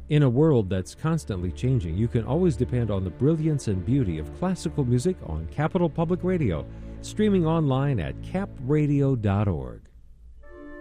In a world that's constantly changing, you can always depend on the brilliance and beauty of classical music on Capital Public Radio, streaming online at capradio.org.